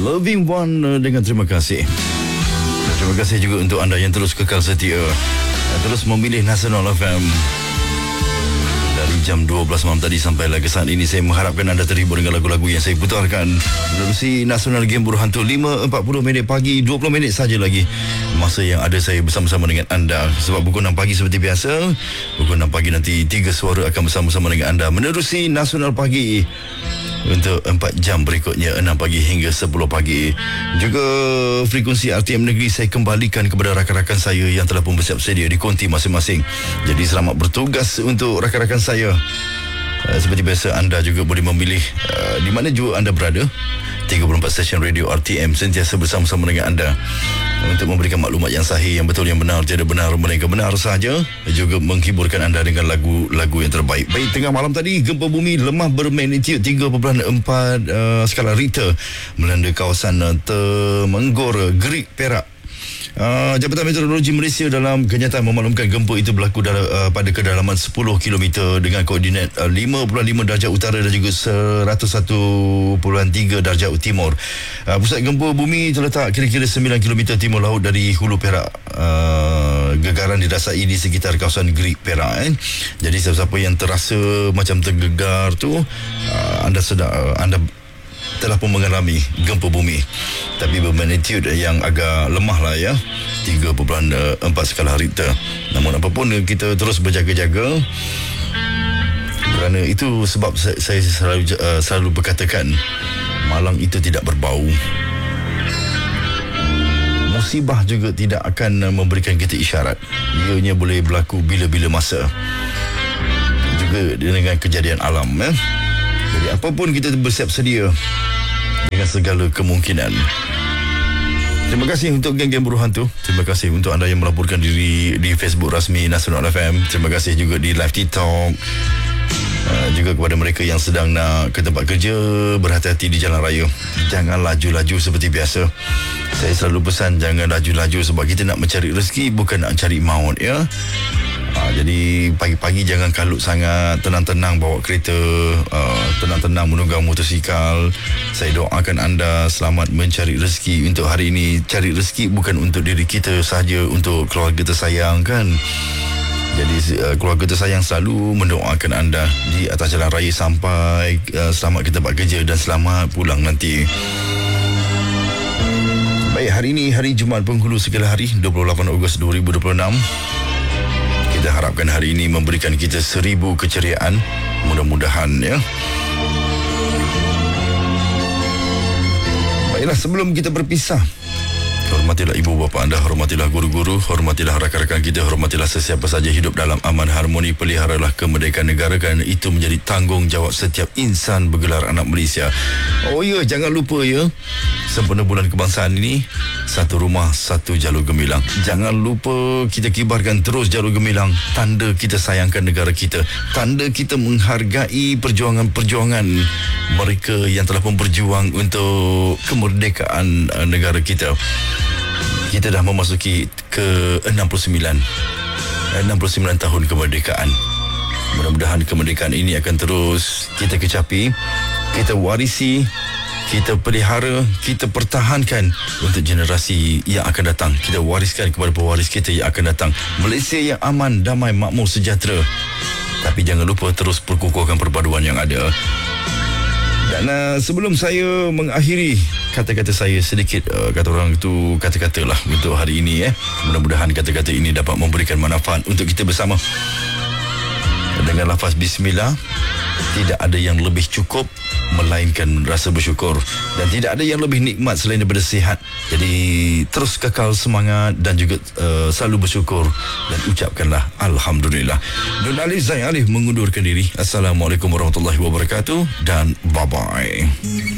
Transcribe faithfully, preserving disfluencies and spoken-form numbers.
Loving One uh, dengan terima kasih. Dan terima kasih juga untuk anda yang terus kekal setia, uh, terus memilih Nasional F M. Dari jam dua belas malam tadi sampai lagi saat ini, saya mengharapkan anda terhibur dengan lagu-lagu yang saya putarkan menerusi Nasional Game Buruh Hantu. Lima empat puluh minit pagi, dua puluh minit saja lagi masa yang ada saya bersama-sama dengan anda. Sebab pukul enam pagi seperti biasa, pukul enam pagi nanti tiga suara akan bersama-sama dengan anda menerusi Nasional Pagi untuk empat jam berikutnya, enam pagi hingga sepuluh pagi. Juga frekuensi R T M Negeri saya kembalikan kepada rakan-rakan saya yang telah pun bersiap sedia di konti masing-masing. Jadi selamat bertugas untuk rakan-rakan saya. Uh, seperti biasa, anda juga boleh memilih uh, di mana juga anda berada. tiga puluh empat stesen radio R T M sentiasa bersama-sama dengan anda untuk memberikan maklumat yang sahih, yang betul, yang benar, tiada benar melainkan benar sahaja. Juga menghiburkan anda dengan lagu-lagu yang terbaik. Baik, tengah malam tadi gempa bumi lemah bermagnitude tiga perpuluhan empat uh, skala Richter melanda kawasan uh, Temenggor, Gerik, Perak. Uh, Jabatan Meteorologi Malaysia dalam kenyataan memaklumkan gempa itu berlaku dalam, uh, pada kedalaman sepuluh kilometer dengan koordinat uh, lima perpuluhan lima darjah utara dan juga seratus satu perpuluhan tiga darjah timur. Uh, pusat gempa bumi terletak kira-kira sembilan kilometer timur laut dari Hulu Perak. Uh, gegaran dirasai di sekitar kawasan Gerik, Perak. Eh. Jadi siapa-siapa yang terasa macam tergegar tu, uh, anda sedar, uh, anda telah pun mengalami gempa bumi, tapi bermagnitude yang agak lemah lah ya, tiga perpuluhan empat skala Richter. Namun apapun, kita terus berjaga-jaga, kerana itu sebab saya, saya selalu, uh, selalu berkatakan malang itu tidak berbau. Musibah juga tidak akan memberikan kita isyarat. Ianya boleh berlaku bila-bila masa. Juga dengan kejadian alam eh. Jadi apapun kita bersiap sedia dengan segala kemungkinan. Terima kasih untuk geng-geng Buruh Hantu. Terima kasih untuk anda yang melaporkan diri di Facebook rasmi Nasional F M. Terima kasih juga di live TikTok. Uh, juga kepada mereka yang sedang nak ke tempat kerja, berhati-hati di jalan raya. Jangan laju-laju seperti biasa. Saya selalu pesan jangan laju-laju sebab kita nak mencari rezeki, bukan nak cari maut ya. Ha, jadi pagi-pagi jangan kalut sangat, tenang-tenang bawa kereta, uh, tenang-tenang menunggang motosikal. Saya doakan anda selamat mencari rezeki untuk hari ini. Cari rezeki bukan untuk diri kita sahaja, untuk keluarga tersayang kan. Jadi uh, keluarga tersayang selalu mendoakan anda di atas jalan raya sampai uh, selamat ke tempat kerja dan selamat pulang nanti. Baik, hari ini hari Jumaat penghulu segala hari, dua puluh lapan Ogos dua ribu dua puluh enam. Kita harapkan hari ini memberikan kita seribu keceriaan. Mudah-mudahan ya. Baiklah, sebelum kita berpisah, hormatilah ibu bapa anda, hormatilah guru-guru, hormatilah rakan-rakan kita, hormatilah sesiapa saja hidup dalam aman harmoni. Peliharalah kemerdekaan negara kerana itu menjadi tanggungjawab setiap insan bergelar anak Malaysia. Oh ya, jangan lupa ya, sempena bulan kebangsaan ini, satu rumah, satu jalur gemilang. Jangan lupa kita kibarkan terus jalur gemilang, tanda kita sayangkan negara kita, tanda kita menghargai perjuangan-perjuangan mereka yang telah pun berjuang untuk kemerdekaan uh, negara kita. Kita dah memasuki ke enam puluh sembilan enam puluh sembilan tahun kemerdekaan. Mudah-mudahan kemerdekaan ini akan terus kita kecapi, kita warisi, kita pelihara, kita pertahankan untuk generasi yang akan datang. Kita wariskan kepada pewaris kita yang akan datang Malaysia yang aman, damai, makmur, sejahtera. Tapi jangan lupa terus perkukuhkan perpaduan yang ada. Dan uh, sebelum saya mengakhiri kata-kata saya sedikit, uh, kata orang itu kata-kata lah untuk hari ini eh. Mudah-mudahan kata-kata ini dapat memberikan manfaat untuk kita bersama. Dengan lafaz Bismillah, tidak ada yang lebih cukup melainkan rasa bersyukur, dan tidak ada yang lebih nikmat selain daripada sihat. Jadi terus kekal semangat dan juga uh, selalu bersyukur dan ucapkanlah Alhamdulillah. Nur Alif Zain Alif mengundurkan diri. Assalamualaikum warahmatullahi wabarakatuh dan bye-bye.